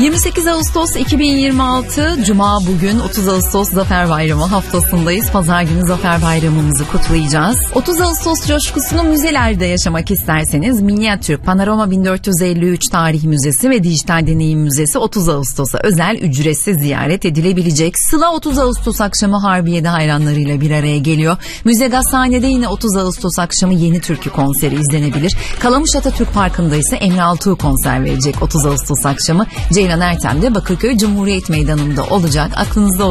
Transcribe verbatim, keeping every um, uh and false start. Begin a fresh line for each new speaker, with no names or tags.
yirmi sekiz Ağustos iki bin yirmi altı Cuma, bugün otuz Ağustos Zafer Bayramı haftasındayız. Pazar günü Zafer Bayramımızı kutlayacağız. otuz Ağustos coşkusunu müzelerde yaşamak isterseniz Minyatürk Panorama bin dört yüz elli üç Tarih Müzesi ve Dijital Deneyim Müzesi otuz Ağustos'a özel ücretsiz ziyaret edilebilecek. Sıla otuz Ağustos akşamı Harbiye'de hayranlarıyla bir araya geliyor. Müze Gazhane'de yine otuz Ağustos akşamı Yeni Türkü konseri izlenebilir. Kalamış Atatürk Parkı'nda ise Emre Altuğ konser verecek otuz Ağustos akşamı. Ceylan Ertem de Bakırköy Cumhuriyet Meydanı'nda olacak. Aklınızda